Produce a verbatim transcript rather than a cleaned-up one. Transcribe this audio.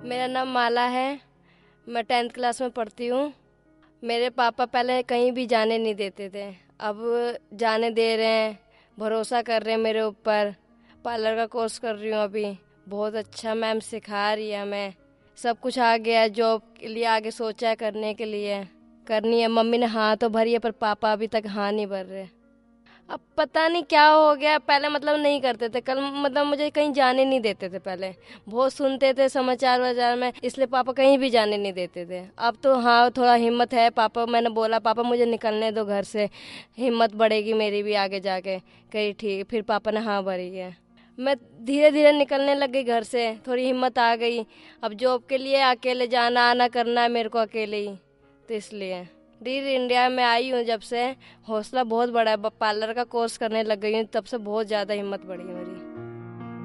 मेरा नाम माला है। मैं टेंथ क्लास में पढ़ती हूँ। मेरे पापा पहले कहीं भी जाने नहीं देते थे, अब जाने दे रहे हैं, भरोसा कर रहे हैं मेरे ऊपर। पार्लर का कोर्स कर रही हूँ अभी, बहुत अच्छा मैम सिखा रही है हमें। सब कुछ आ गया है, जॉब के लिए आगे सोचा है करने के लिए, करनी है। मम्मी ने हाँ तो भरी है पर पापा अभी तक हाँ नहीं भर रहे। अब पता नहीं क्या हो गया, पहले मतलब नहीं करते थे, कल मतलब मुझे कहीं जाने नहीं देते थे। पहले बहुत सुनते थे समाचार वचार में, इसलिए पापा कहीं भी जाने नहीं देते थे। अब तो हाँ थोड़ा हिम्मत है। पापा, मैंने बोला पापा मुझे निकलने दो घर से, हिम्मत बढ़ेगी मेरी भी आगे जाके। कही ठीक, फिर पापा ने हाँ भरी है। मैं धीरे धीरे निकलने लग गई घर से, थोड़ी हिम्मत आ गई। अब जॉब के लिए अकेले जाना आना करना है मेरे को, अकेले ही, तो इसलिए डीर इंडिया में आई हूँ। जब से हौसला बहुत बड़ा है, पार्लर का कोर्स करने लग गई हूँ, तब से बहुत ज़्यादा हिम्मत बढ़ी है मेरी।